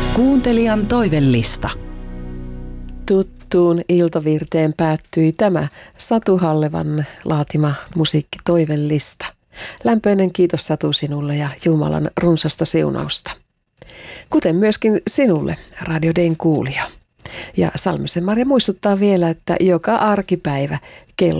Kuuntelijan toivellista. Tuttuun iltavirteen päättyi tämä Satu Hallevan laatima musiikkitoivellista. Lämpöinen kiitos Satu sinulle ja Jumalan runsasta siunausta. Kuten myöskin sinulle, Radio Dayn kuulija. Ja Salmisen Marja muistuttaa vielä, että joka arkipäivä kello